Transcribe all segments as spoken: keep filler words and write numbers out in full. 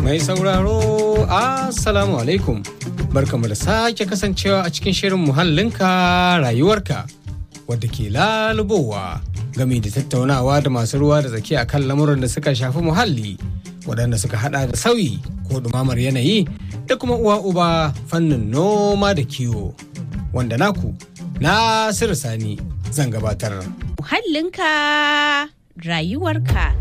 Mai sauraro, Assalamu alaikum. Barkamu da sake kasancewa a cikin shirin muhallinka rayuwarka, wadda ke lalubowa game da tattaunawa da masu ruwa da tsaki a kan lamuran da suka shafi muhalli, waɗanda suka hada da sauyi ko ɗumamar yanayi da kuma uwa uba fannin noma da kiwo. Wanda naku, Nasiru Sani zan gabatar. Muhallinka rayuwarka.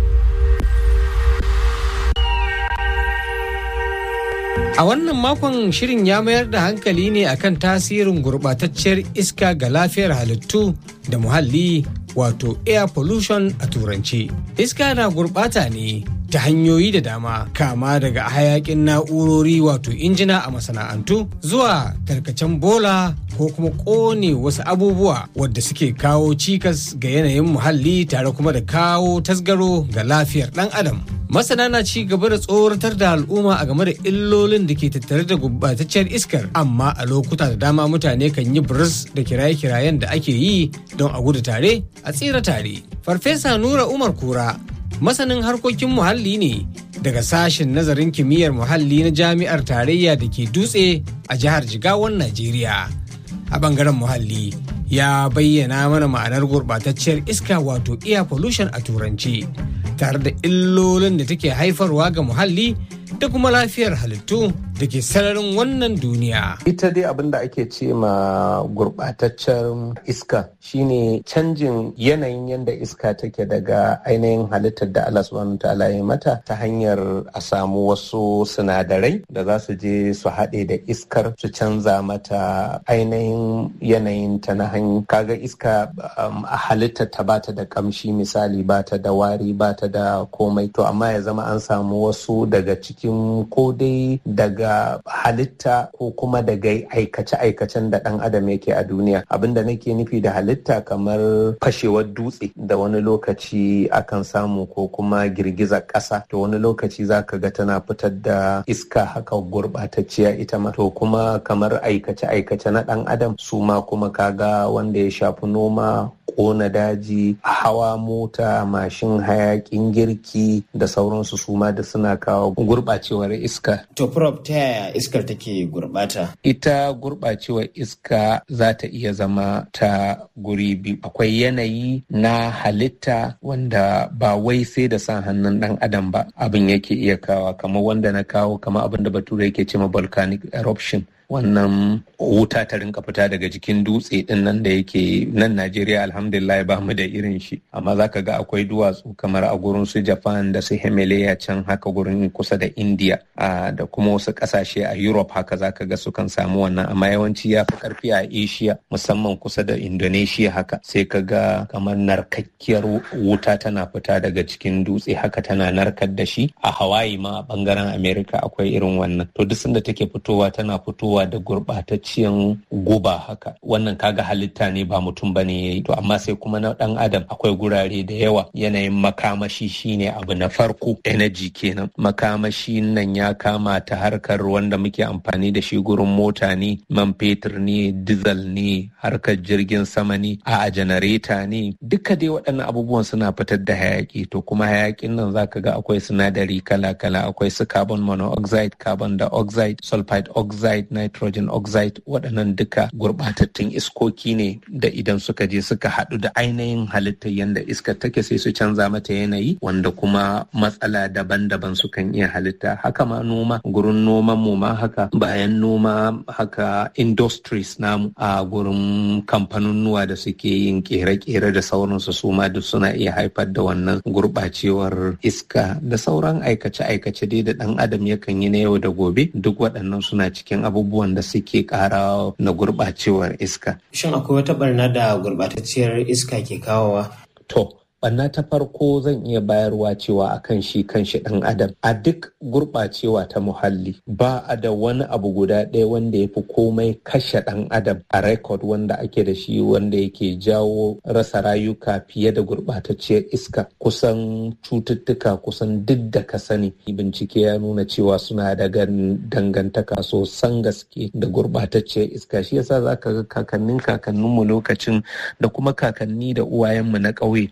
A wannan makon shirin ya mayar da hankali ne akan tasirin gurɓatacciyar iska ga lafiyar halittu da muhalli, wato air pollution a turanci. Iska na gurɓata ne ta hanyoyi da dama, kama daga hayakin na'urori wato injina a masana'antu zuwa tarkacen bola ko kuma ƙone wasu abubuwa wadda suke kawo cikas ga yanayin muhalli tare kuma da kawo tasgaro ga lafiyar ɗan adam. Masana na ci gaba da tsoratar da al'umma a game da illolin da ke tattare da gurbatacciyar iskar, amma a lokuta da dama mutane kan yi biris da kiraye-kirayen da ake yi don a gudu tare a tsira tare. Farfesa Nura Umar Kura, masanin harkokin muhalli ne daga sashen nazarin kimiyyar muhalli na jami'ar tarayya da ke Dutse a jihar Jigawan Najeriya. A bangaren muhalli ya bayyana mana ma'anar gurbatacciyar iska wato air pollution a turanci, tare da illolin da take haifarwa ga muhalli da kuma lafiyar halittu da ke sararin wannan duniya. Ita dai abin da ake ce ma gurɓataccen iska shine canjin yanayin yadda iska take daga ainihin halittar da Allah subhanahu wa ta'ala ya mata, ta hanyar a samu wasu sinadarai da za su je su haɗe da iskar su canza mata ainihin yanayin ta na hanyar. Kaga iska um, a halittar ta bata da kamshi, misali bata da wari, bata da komai, to amma ya zama an samu wasu daga cikin ko dai daga halitta ko kuma daga aikace-aikacen da ɗan adam yake a duniya. Abinda nake nufi da halitta kamar fashewar dutse da wani lokaci akan samu, ko kuma girgizar ƙasa, to wani lokaci zaka ga tana fitar da iska haka gurɓatacciya ita ma. To kuma kamar aikace-aikace na ɗan adam su ma kuma kaga wanda ya shafi noma, ƙona daji, hawa mota, mashin, hayakin girki da sauransu, su ma da suna kawo gurɓacewar iska. To Prof, ta yaya iskar take gurɓata? Ita gurɓacewar iska za ta iya zama ta guri biyu. Akwai yanayi na halitta wanda ba wai sai da sa hannun ɗan adam ba abin yake iya kawo, kamar wanda na kawo, kamar abin da bature yake cewa volcanic eruption. Wannan wuta ta rinka fita daga jikin dutse din nan da yake nan Najeriya, alhamdulillah ba mu da irin shi, amma zaka ga akwai duwatsu kamar a gurin su Japan da su Himalaya can haka gurin kusa da India da kuma wasu kasashe a Europe haka zaka ga sukan samu wannan, amma yawanci ya fi karfi a Asia, musamman kusa da Indonesia haka sai ka ga kamar narkakkiyar wuta tana fita daga cikin dutse haka tana narkar da shi. A Hawaii ma a bangaren America akwai irin wannan, to duk sanda take fitowa tana fitowa da gurɓatacciyan guba haka. Wannan kaga halitta ne ba mutum bane yayi, to amma sai kuma na dan adam akwai gurare da yawa. Yanayin makamashi shine abu na farko, energy kenan. Makamashi nan ya kama ta harkar wanda muke amfani da shi gurin mota ne, man fetur ne, diesel ne, harkar jirgin sama ne, a janareta ne, duka dai waɗannan abubuwan suna fitar da hayaki. To kuma hayakin nan zaka ga akwai sinadari kala-kala, akwai su carbon monoxide, carbon dioxide, sulfide oxide, nitrogen oxide. Waɗannan duka gurɓatattun iskoki ne da idan suka je suka haɗu da ainihin halittar yadda iska take sai su canza mata yanayi, wanda kuma matsala daban-daban sukan iya halitta. Haka ma noma, gurin noman mu ma haka, bayan noma haka industries namu a gurin kamfanunnuwa da suke yin kere-kere da sauransu, su ma duk suna iya haifar da wannan gurɓacewar iska da sauran aikace-aikace dai da ɗan adam yakan yi na yau da gobe. Duk waɗannan suna cikin abubuwan da suke ƙara na gurɓacewar iska. Shin akwai wata barna da gurɓatacciyar iska ke kawowa? To, Banna ta farko zan iya bayarwa cewa akan shi kan shi ɗan adam a duk gurɓacewa ta muhalli ba a da wani abu guda ɗaya wanda ya fi komai kashe ɗan adam a rekod wanda ake da shi wanda yake jawo rasa rayuka fiye da gurɓatacciyar iska. Kusan cututtuka kusan duk da ka sani bincike ya nuna cewa suna da dangantaka sosan gaske da gurɓatacciyar iska. Shi yasa za ka ga kakannin kakanninmu lokacin da kuma kakanni da uwayenmu na ƙauye za ka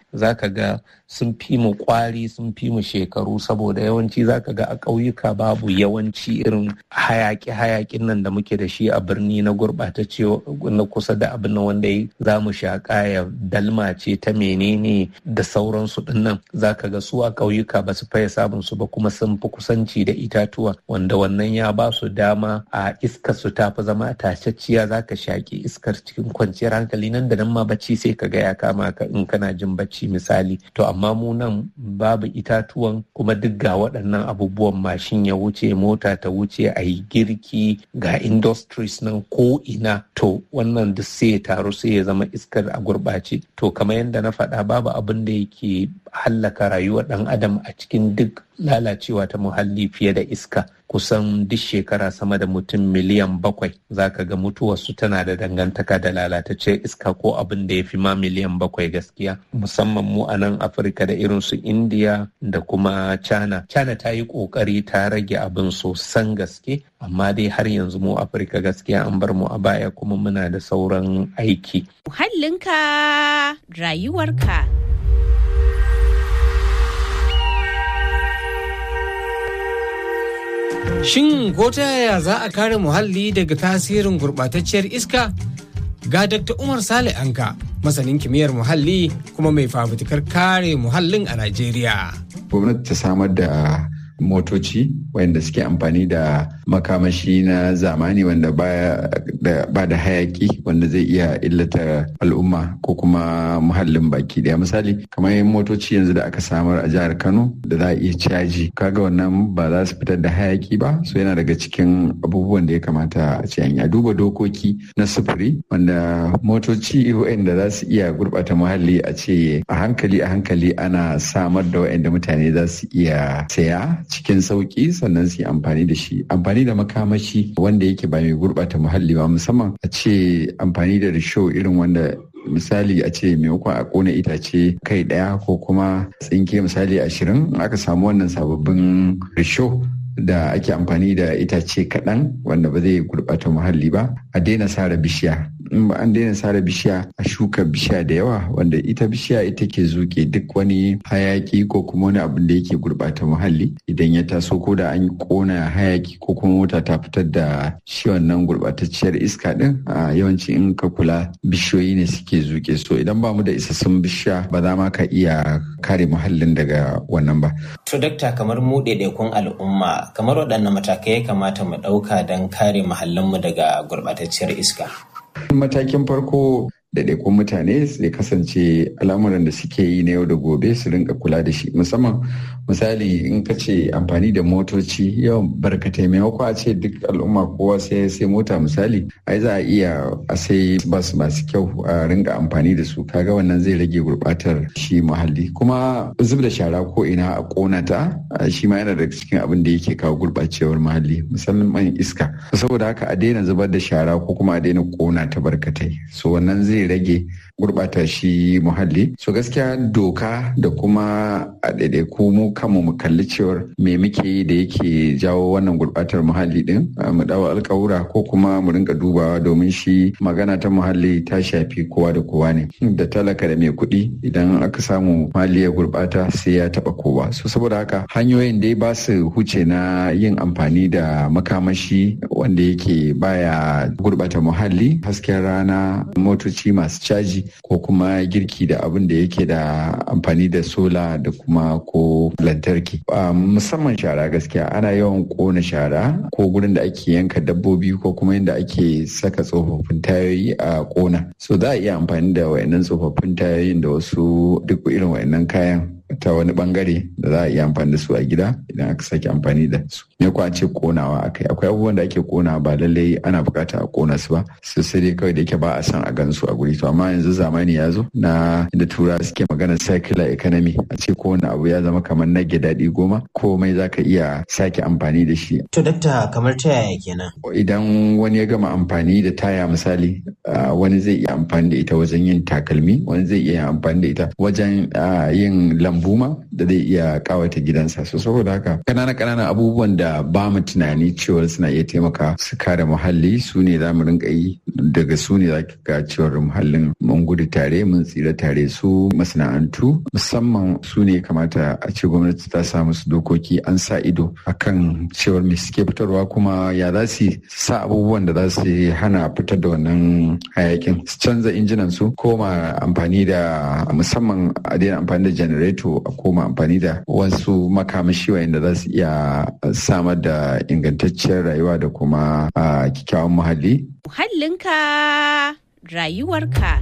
ka ga sun fi mu kwari sun fi mu shekaru saboda yawanci za ka ga a ƙauyuka babu yawanci irin hayaki-hayakin nan da muke da shi a birni na gurɓatacce na kusa da abin wanda za mu shaƙa ya dalmace ta menene da sauransu ɗin nan za ka ga su a ƙauyuka ba su faye samun su ba kuma sun fi kusanci da itatuwa wanda wannan ya ba su dama a iskar su ta fi zama tacacciya za ka shaƙi iskar cikin kwanciyar hankali nan da nan ma bacci sai ka ga ya kama ka in kana jin bacci misali to amma mu nan babu itatuwan kuma duk ga waɗannan abubuwan mashin ya wuce mota ta wuce a yi girki ga industries nan ko ina to wannan duk sai ya taru sai ya zama iskar a gurɓace to kamar yadda na faɗa babu abin da yake hallaka rayuwar ɗan adam a cikin duk lalacewa ta muhalli fiye da iska kusan duk shekara sama da mutum miliyan bakwai zaka ga mutuwarsu tana da dangantaka da lalataccen iska ko abin da ya fi ma miliyan bakwai gaskiya musamman mu a nan afirka da irin su indiya da kuma china china ta yi kokari ta rage abin sosan gaske amma dai har yanzu mu afirka gaskiya an bar mu a baya kuma muna da sauran aiki. Muhallinka rayuwarka. Shin ko ta yaya za a kare muhalli daga tasirin gurɓatacciyar iska? Ga Dakta Umar Sale Anka, masanin kimiyyar muhalli kuma mai fafutukar kare muhallin a Najeriya. Gwamnati ta samar da motoci wanda suke amfani da makamashi na zamani wanda ba da hayaki wanda zai iya illata al'umma ko kuma muhallin baki daya. Misali kamar motoci yanzu da aka samar a jihar Kano da za a iya caji kaga wannan ba za su fitar da hayaki ba, so yana daga cikin abubuwan da ya kamata a ce a duba dokoki na sufuri wanda motoci wanda za su iya gurbata muhalli a ce a hankali a hankali ana samar da wa'anda mutane za su iya saya cikin sauki sannan su yi amfani da shi amfani da makamashi wanda yake ba mai gurbata muhalli ba, musamman a ce amfani da risho irin wanda misali a ce maimakon a kona itace kai daya ko kuma tsinke misali ashirin aka samu wannan sababbin risho da ake amfani da itace kaɗan wanda ba zai gurɓata muhalli ba, a daina sare bishiya. In ba an daina sare bishiya a shuka bishiya da yawa wanda ita bishiya ita ke zuke duk wani hayaki ko kuma wani abin da yake gurɓata muhalli idan ya taso ko da an kona hayaki ko kuma mota ta fitar da shi wannan gurɓatacciyar iska din a yawanci in ka kula bishiyoyi ne suke zuke, so idan ba mu da isassun bishiya ba za ma ka iya kare muhallin daga wannan ba. To dakta, kamar mu ɗaiɗaikun al'umma kamar waɗanne matakai ya kamata mu ɗauka don kare muhallinmu daga gurɓatacciyar iska? Matakin farko ɗaiɗaikun mutane zai kasance al'amuran da suke yi na yau da gobe su rinka kula da shi, musamman misali in ka ce amfani da motoci yawan barkatai maimako a ce duk al'umma kowa sai sai mota misali ai za a iya a sai bas masu kyau a rinka amfani da su, kaga wannan zai rage gurbatar shi muhalli. Kuma zub da shara ko ina a kona ta shi ma yana daga cikin abin da yake kawo gurbacewar muhalli musamman iska, saboda haka a daina zubar da shara ko kuma a daina kona ta barkatai, so wannan zai rage gurbata shi muhalli. So gaskiya doka da kuma a daidaiku mu kanmu mu kalli cewar me muke yi da yake jawo wannan gurbatar muhalli din, mu dawo alkawura ko kuma mu rinka dubawa domin shi magana ta muhalli ta shafi kowa da kowa ne, da talaka da mai kuɗi idan aka samu muhalli ya gurbata sai ya taba kowa. So saboda haka hanyoyin dai ba su huce na yin amfani da makamashi wanda yake baya gurbata muhalli, hasken rana, motoci masu caji ko kuma girki da abin da yake da amfani da sola da kuma ko lantarki. Musamman shara, gaskiya ana yawan kona shara ko gurin da ake yanka dabbobi ko kuma inda ake saka tsofaffin tayoyi a kona, so za a iya amfani da wayannan tsofaffin tayoyin da wasu duk irin wayannan kayan ta wani bangare da za a iya amfani da su a gida idan aka sake amfani da su. Me ko ce konawa akai akwai abubuwan da ake kona ba lallai ana bukata a kona su ba, su sai dai kawai da yake ba a san a gan su a guri. To amma yanzu zamani ya zo na inda tura suke magana circular economy, a ce kowane abu ya zama kamar nage daɗi goma, komai za ka iya sake amfani da shi. To dakta, kamar ta yaya kenan? Idan wani ya gama amfani da taya misali, wani zai iya amfani da ita wajen yin takalmi, wani zai iya amfani da ita wajen yin lambu lambu ma da zai iya kawata gidansa. So saboda haka kanana kananan abubuwan da ba mu tunani cewa suna iya taimaka su kare muhalli su ne za mu rinka yi, daga su ne za ki ga cewar muhallin mun gudu tare mun tsira tare. Su masana'antu musamman su ne kamata a ce gwamnati ta sa musu dokoki, an sa ido akan cewar me suke fitarwa kuma ya za su sa abubuwan da za su hana fitar da wannan hayakin, su canza injinan su, koma amfani da musamman a daina amfani da janareto a koma amfani da wasu makamashi wa'inda za su iya samar da ingantacciyar rayuwa da kuma kyakkyawan muhalli. Muhallinka rayuwarka.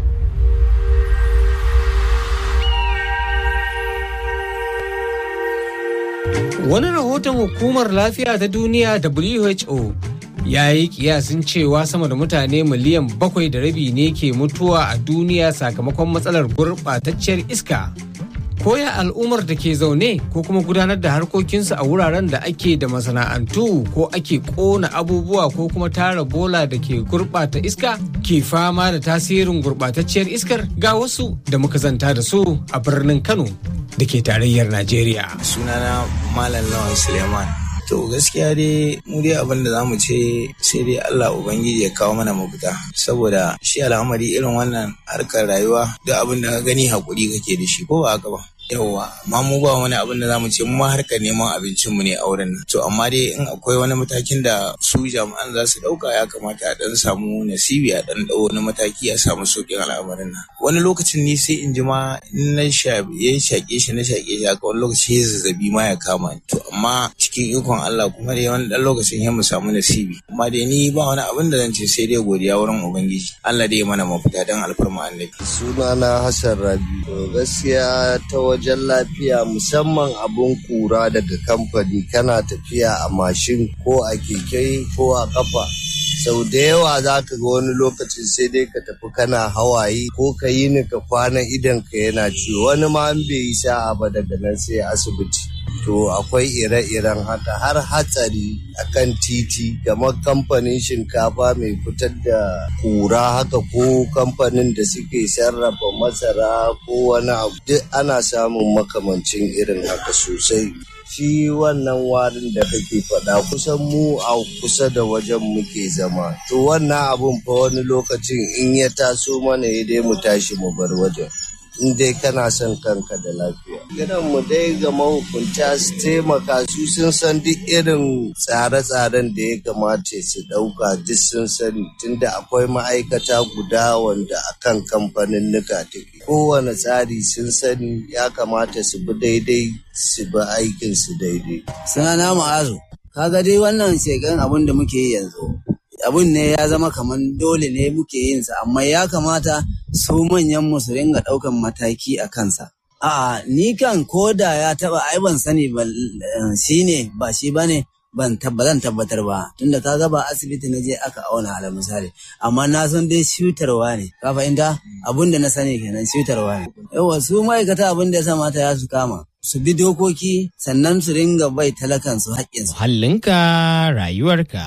Wani rahoton Hukumar Lafiya ta Duniya W H O ya yi kiyasin cewa sama da mutane miliyan bakwai da rabi ne ke mutuwa a duniya sakamakon matsalar gurɓatacciyar iska. Koya al'ummar da ke zaune ko kuma gudanar da harkokinsu a wuraren da ake da masana'antu ko ake ƙona abubuwa ko kuma tara bola da ke gurɓata iska ke fama da tasirin gurɓatacciyar iskar, ga wasu da muka zanta da su a birnin Kano da ke tarayyar Najeriya. Sunana Malam Lawan Suleiman. To gaskiya dai mu dai abin da zamu ce sai dai Allah Ubangiji ya kawo mana mafita, saboda shi al'amari irin wannan harkar rayuwa duk abin da ka gani hakuri kake da shi, ko ba haka ba. Yawwa, amma mu ba wani abin da zamu ce, mu ma harkar neman abincinmu ne a wurin nan. To amma dai in akwai wani matakin da su jami'an za su ɗauka, ya kamata a ɗan samu nasibi, a ɗan ɗau wani mataki a samu sauƙin al'amarin nan. Wani lokacin ni sai in ji ma in na ya shaƙe shi na shaƙe shi haka, wani lokaci ya zazzabi ma ya kama ni. To amma cikin ikon Allah kuma dai wani ɗan lokacin ya mu samu nasibi. Amma dai ni ba wani abin da zan ce sai dai godiya wurin Ubangiji. Allah dai ya mana mafita don alfarma Annabi. Sunana Hassan Rabi. To gaskiya ta wajen lafiya, musamman abun kura daga kamfani, kana tafiya a mashin ko a keke ko a kafa, sau da yawa za ka ga wani lokacin sai dai ka tafi kana hawaye ko ka yi ni ka kwana idan ka yana ciwo, wani ma an bai yi sa'a ba daga nan sai asibiti. To akwai ire-iren haka, har hatsari akan titi, kamar kamfanin shinkafa mai fitar da kura haka, ko kamfanin da suke sarrafa masara ko wani abu, duk ana samun makamancin irin haka sosai. Shi wannan warin da kake faɗa, kusan mu a kusa da wajen muke zama, to wannan abun fa wani lokacin in ya taso mana ya dai mu tashi mu bar wajen, in dai kana son kanka da lafiya. Gidan mu dai ga mahukunta su taimaka, su sun san duk irin tsare-tsaren da ya kamata su ɗauka, duk sun sani, tunda akwai ma'aikata guda wanda akan kamfanin nuka take. Kowane tsari sun sani, ya kamata su bi daidai, su bi aikin su daidai. Sunana Ma'azu, kaga dai wannan shekan abin da muke yi yanzu, abun ne ya zama kamar dole ne muke yin sa, amma ya kamata su manyan mu su ringa ɗaukan mataki a kansa. A'a, ni kan koda ya taba, ai ban sani ba shi ne ba shi bane, ban zan tabbatar ba, tunda kaga ba asibiti na je aka auna ala misali, amma na san dai cutarwa ne, ka fahimta? Abun da na sani kenan cutarwa ne. Yawa, su ma'aikata abin da ya sa mata ya su kama, su bi dokoki, sannan su ringa bai talakan su haƙƙinsu. Muhallinka rayuwarka.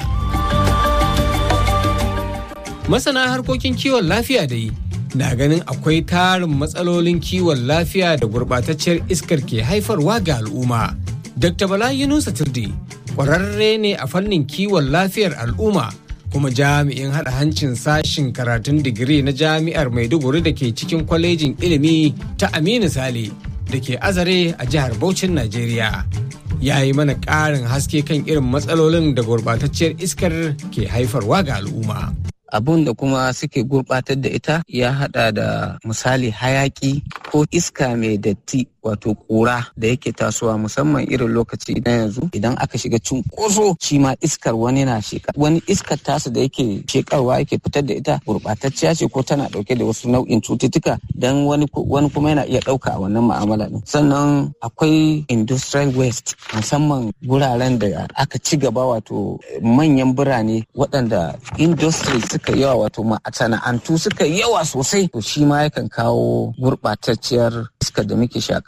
Masana harkokin kiwon lafiya dai na ganin akwai tarin matsalolin kiwon lafiya da gurɓatacciyar iskar ke haifarwa ga al'umma. Dokta Bala Yunusa Turdi ƙwararre ne a fannin kiwon lafiyar al'umma, kuma jami'in haɗa hancin sashin karatun digiri na jami'ar Maiduguri da ke cikin kwalejin ilimi ta Aminu Sale da ke Azare a jihar Bauchin Najeriya. Ya yi mana ƙarin haske kan irin matsalolin da gurɓatacciyar iskar ke haifarwa ga al'umma. Abun da kuma suke gurɓatar da ita ya haɗa da misali hayaki ko iska mai datti, wato ƙura da yake tasowa musamman irin lokaci na yanzu, idan aka shiga cunkoso shi ma iskar wani na sheka, wani iskar tasu da yake shekarwa yake fitar da ita gurɓatacciya ce ko tana ɗauke da wasu nau'in cututtuka, dan wani wani kuma yana iya ɗauka a wannan mu'amala ɗin. Sannan akwai industrial waste, musamman guraren da aka ci gaba, wato manyan birane waɗanda industry suka yawa, wato masana'antu suka yawa sosai, to shi ma yakan kawo gurɓatacciyar iskar da muke shaƙa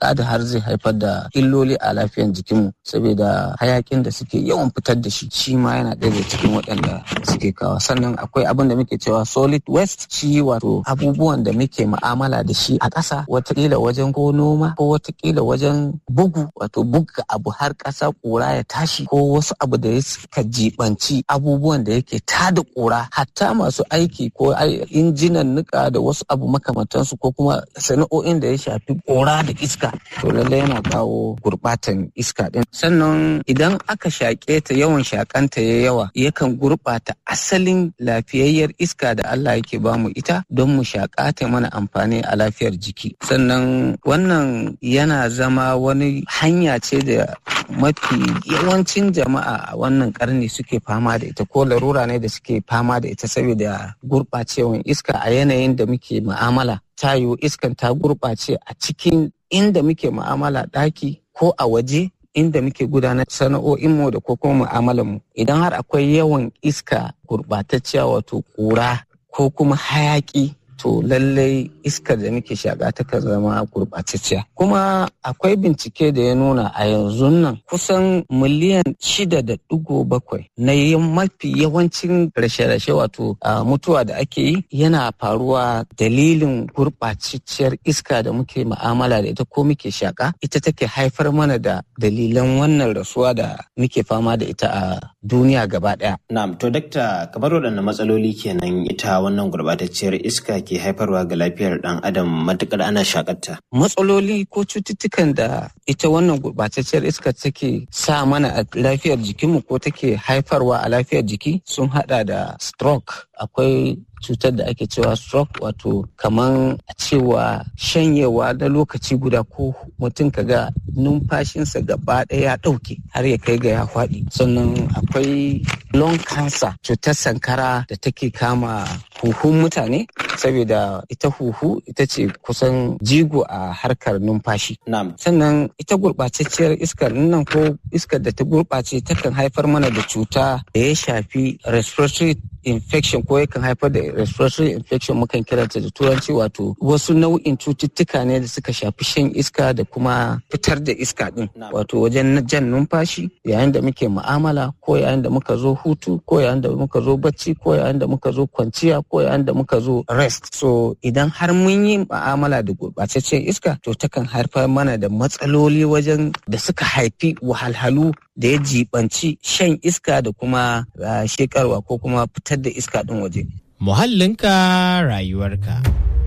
shaƙa da har zai haifar da illoli a lafiyar jikinmu saboda hayakin da suke yawan fitar da shi shi ma yana ɗaya daga cikin waɗanda suke kawo. Sannan akwai abin da muke cewa solid waste, shi wato abubuwan da muke ma'amala da shi a ƙasa, watakila wajen ko noma ko watakila wajen bugu, wato buga abu har ƙasa ƙura ya tashi, ko wasu abu da ya suka jibanci abubuwan da yake tada ƙura, hatta masu aiki ko injinan nika da wasu abu makamantansu ko kuma sana'o'in da ya shafi ƙura da iska, to lallai yana kawo gurɓatan iska ɗin. Sannan idan aka shaƙe ta, yawan shaƙanta ya yawa yakan gurɓata asalin lafiyayyar iska da Allah yake bamu ita don mu shaƙa ta mana amfani a lafiyar jiki. Sannan wannan yana zama wani hanya ce da mafi yawancin jama'a a wannan ƙarni suke fama da ita, ko larura ne da suke fama da ita saboda gurɓacewan iska a yanayin da muke mu'amala. Ta yiwu iskan ta gurɓace a cikin inda muke mu'amala, ɗaki ko a waje inda muke gudanar sana'o'inmu da ko kuma mu'amalanmu. Idan har akwai yawan iska gurɓatacciya, wato ƙura ko kuma hayaƙi, to lallai iskar da muke shaƙa takan zama gurɓatacciya. Kuma akwai bincike da ya nuna a yanzu nan kusan miliyan shida da ɗigo bakwai na mafi yawancin rashe-rashe, wato mutuwa da ake yi, yana faruwa dalilin gurɓatacciyar iska da muke mu'amala da ita ko muke shaƙa. Ita take haifar mana da dalilan wannan rasuwa da muke fama da ita a duniya gaba ɗaya. Na'am, to dakta, kamar waɗanne matsaloli kenan ita wannan gurɓatacciyar iska ke haifarwa ga lafiyar ɗan adam matuƙar ana shakarta? Matsaloli ko cututtukan da ita wannan gurɓatacciyar iska take sa mana a lafiyar jikinmu ko take haifarwa a lafiyar jiki sun haɗa da stroke. Akwai cutar da ake cewa stroke, wato kaman a cewa shanyewa na lokaci guda, ko mutum kaga numfashinsa gaba ɗaya ya ɗauke har ya kai ga ya faɗi. Sannan akwai lung cancer, cutar sankara da take kama huhun mutane, saboda ita huhu ita ce kusan jigo a harkar numfashi. Sannan ita gurɓatacciyar iskar nan ko iskar da ta gurɓace takan haifar mana da cuta da ya shafi respiratory infection, ko yakan haifar da respiratory infection, mukan kiranta da turanci, wato wasu nau'in cututtuka ne da suka shafi shan iska da kuma fitar da iska din, wato wajen jan numfashi yayin da muke mu'amala, ko yayin da muka zo hutu, ko yayin da muka zo bacci, ko yayin da muka zo kwanciya, ko yayin da muka zo rest. So idan har mun yi mu'amala da gurɓataccen iska, to takan haifar mana da matsaloli wajen da suka haifi wahalhalu da ya jibanci shan iska da kuma shekarwa ko kuma fitar da iska ɗin waje. Muhallinka rayuwarka.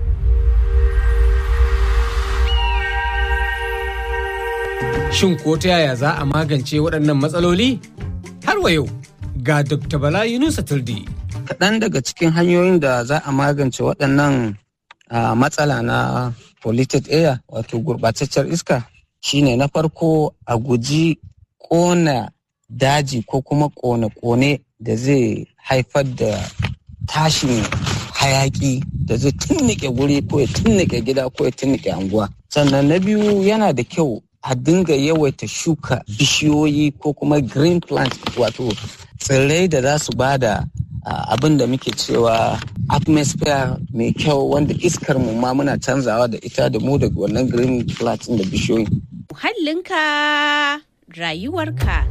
Shin ko ta yaya za a magance waɗannan matsaloli? Har wa yau ga Dokta Bala Yunusa Turdi. Kaɗan daga cikin hanyoyin da za a magance waɗannan matsala na polluted air, wato gurɓataccen iska, shine na farko a guji ƙona daji ko kuma ƙone-ƙone da zai haifar da tashin hayaki da zai tunnike guri ko ya tunnike gida ko ya tunnike anguwa. Sannan na biyu, yana da kyau a dinga yawaita shuka bishiyoyi ko kuma green plant, wato tsirrai da za su bada abin da muke cewa atmosphere mai kyau, wanda iskar mu ma muna canzawa da ita da mu daga wannan green plant da bishiyoyi. Muhallinka rayuwarka.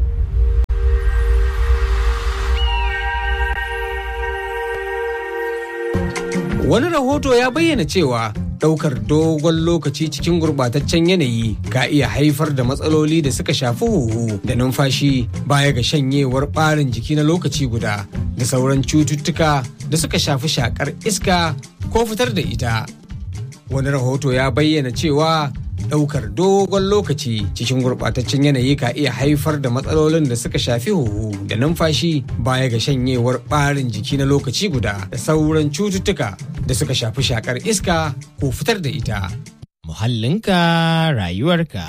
Wani rahoto ya bayyana cewa ɗaukar dogon lokaci cikin gurɓataccen yanayi ka iya haifar da matsaloli da suka shafi huhu da numfashi, baya ga shanyewar ɓarin jiki na lokaci guda da sauran cututtuka da suka shafi shakar iska ko fitar da ita. Wani rahoto ya bayyana cewa ɗaukar dogon lokaci cikin gurɓataccen yanayi ka iya haifar da matsalolin da suka shafi huhu da numfashi, baya ga shanyewar ɓarin jiki na lokaci guda da sauran cututtuka da suka shafi shakar iska ko fitar da ita. Muhallinka rayuwarka.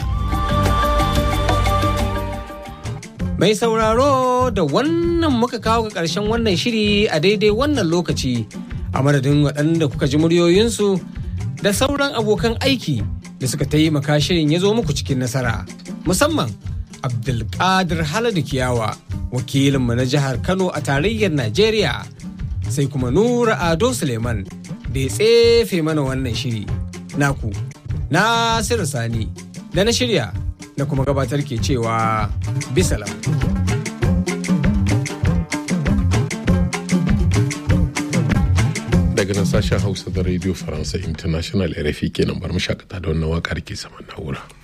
Mai sauraro, da wannan muka kawo ga ƙarshen wannan shiri a daidai wannan lokaci, a madadin waɗanda kuka ji muryoyinsu da sauran abokan aiki da suka taimaka shirin ya zo muku cikin nasara, musamman Abdulkadir Haladu Kiyawa, wakilinmu na jihar Kano a tarayyar Najeriya, sai kuma Nura Ado Suleiman da ya tsefe mana wannan shiri. Naku, Nasiru Sani, da na shirya da kuma gabatar ke cewa bisalam. Daga nan sashen Hausa da Radio Faransa International R F I kenan bar mu shakata da wannan waƙar ke saman na'ura.